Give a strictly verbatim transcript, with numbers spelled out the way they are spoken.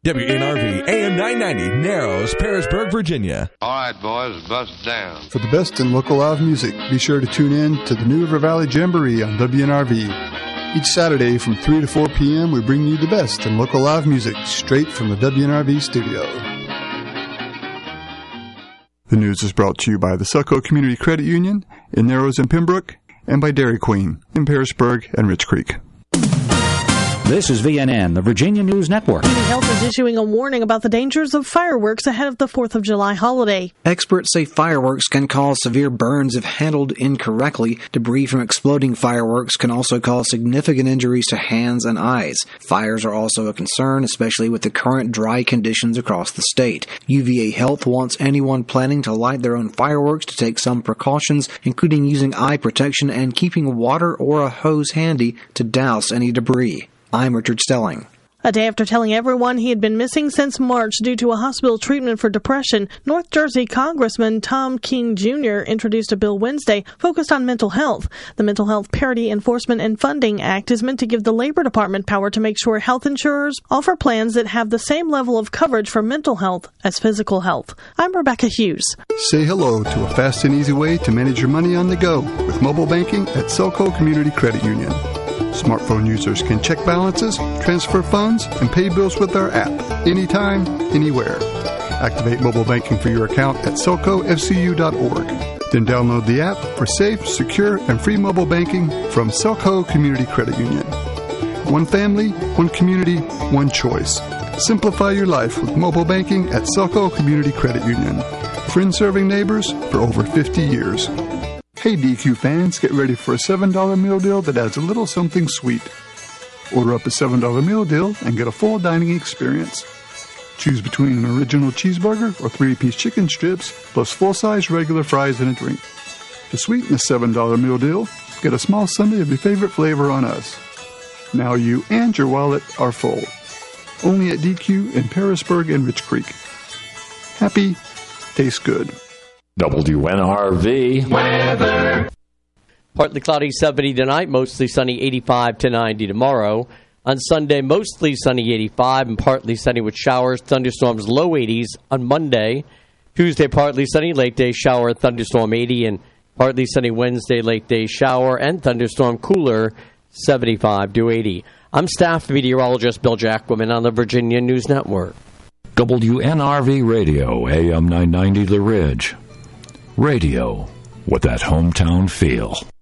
W N R V, A M nine ninety, Narrows, Parisburg, Virginia. All right, boys, bust down. For the best in local live music, be sure to tune in to the New River Valley Jamboree on W N R V. Each Saturday from three to four p.m., we bring you the best in local live music straight from the W N R V studio. The news is brought to you by the Selco Community Credit Union in Narrows and Pembroke, and by Dairy Queen in Parisburg and Rich Creek. This is V N N, the Virginia News Network. Community Health is issuing a warning about the dangers of fireworks ahead of the fourth of July holiday. Experts say fireworks can cause severe burns if handled incorrectly. Debris from exploding fireworks can also cause significant injuries to hands and eyes. Fires are also a concern, especially with the current dry conditions across the state. U V A Health wants anyone planning to light their own fireworks to take some precautions, including using eye protection and keeping water or a hose handy to douse any debris. I'm Richard Stelling. A day after telling everyone he had been missing since March due to a hospital treatment for depression, North Jersey Congressman Tom Keene Junior introduced a bill Wednesday focused on mental health. The Mental Health Parity Enforcement and Funding Act is meant to give the Labor Department power to make sure health insurers offer plans that have the same level of coverage for mental health as physical health. I'm Rebecca Hughes. Say hello to a fast and easy way to manage your money on the go with mobile banking at Selco Community Credit Union. Smartphone users can check balances, transfer funds, and pay bills with our app anytime, anywhere. Activate mobile banking for your account at selco f c u dot org. Then download the app for safe, secure, and free mobile banking from Selco Community Credit Union. One family, one community, one choice. Simplify your life with mobile banking at Selco Community Credit Union. Friends serving neighbors for over fifty years. Hey D Q fans, get ready for a seven dollar meal deal that adds a little something sweet. Order up a seven dollar meal deal and get a full dining experience. Choose between an original cheeseburger or three-piece chicken strips, plus full-size regular fries and a drink. To sweeten the seven dollar meal deal, get a small sundae of your favorite flavor on us. Now you and your wallet are full. Only at D Q in Parisburg and Rich Creek. Happy, tastes good. W N R V weather. Partly cloudy, seventy tonight, mostly sunny, eighty-five to ninety tomorrow. On Sunday, mostly sunny, eighty-five, and partly sunny with showers, thunderstorms, low eighties on Monday. Tuesday, partly sunny, late day shower, thunderstorm, eighty, and partly sunny Wednesday, late day shower, and thunderstorm, cooler, seventy-five to eighty. I'm staff meteorologist Bill Jackwoman on the Virginia News Network. W N R V Radio, A M nine ninety The Ridge. Radio with that hometown feel.